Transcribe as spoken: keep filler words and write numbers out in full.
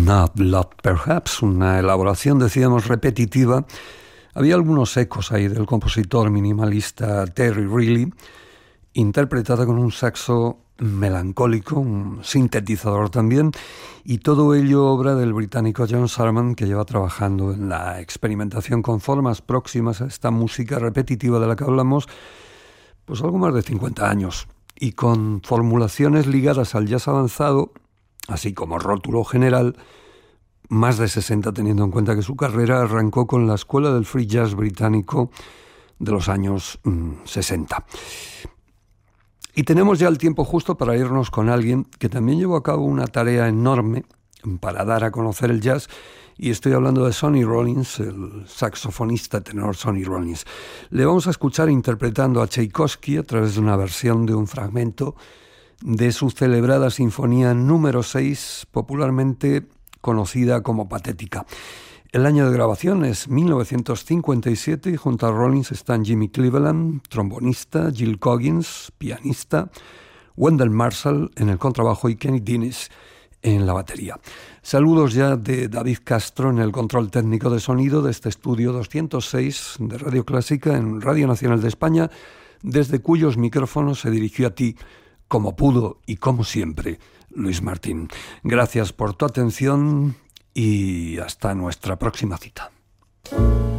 Not Blood Perhaps, una elaboración, decíamos, repetitiva. Había algunos ecos ahí del compositor minimalista Terry Riley, interpretada con un saxo melancólico, un sintetizador también, y todo ello obra del británico John Surman, que lleva trabajando en la experimentación con formas próximas a esta música repetitiva de la que hablamos, pues algo más de cincuenta años, y con formulaciones ligadas al jazz avanzado, así como rótulo general, más de sesenta, teniendo en cuenta que su carrera arrancó con la escuela del free jazz británico de los años mmm, sesenta. Y tenemos ya el tiempo justo para irnos con alguien que también llevó a cabo una tarea enorme para dar a conocer el jazz, y estoy hablando de Sonny Rollins, el saxofonista tenor Sonny Rollins. Le vamos a escuchar interpretando a Tchaikovsky a través de una versión de un fragmento de su celebrada sinfonía número seis, popularmente conocida como Patética. El año de grabación es mil novecientos cincuenta y siete y junto a Rollins están Jimmy Cleveland, trombonista, Jill Coggins, pianista, Wendell Marshall en el contrabajo y Kenny Dennis en la batería. Saludos ya de David Castro en el control técnico de sonido de este estudio doscientos seis de Radio Clásica en Radio Nacional de España, desde cuyos micrófonos se dirigió a ti, como pudo y como siempre, Luis Martín. Gracias por tu atención y hasta nuestra próxima cita.